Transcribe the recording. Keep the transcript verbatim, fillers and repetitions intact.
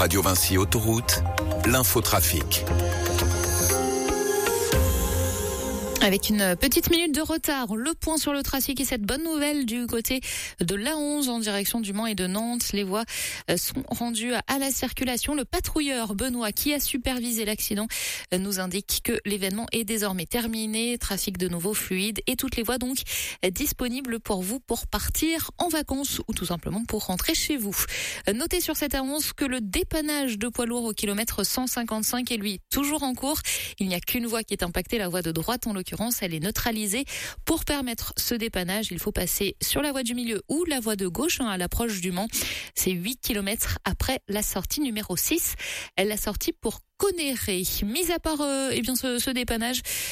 Radio Vinci Autoroute, l'infotrafic. Avec une petite minute de retard, le point sur le trafic et cette bonne nouvelle du côté de l'A onze en direction du Mans et de Nantes. Les voies sont rendues à la circulation. Le patrouilleur Benoît qui a supervisé l'accident nous indique que l'événement est désormais terminé. Trafic de nouveau fluide et toutes les voies donc disponibles pour vous pour partir en vacances ou tout simplement pour rentrer chez vous. Notez sur cette A onze que le dépannage de poids lourds au kilomètre cent cinquante-cinq est lui toujours en cours. Il n'y a qu'une voie qui est impactée, la voie de droite en l'occurrence. Elle est neutralisée. Pour permettre ce dépannage, il faut passer sur la voie du milieu ou la voie de gauche hein, à l'approche du Mans. C'est huit kilomètres après la sortie numéro six. La sortie pour Connerré. Mis à part euh, eh bien ce, ce dépannage,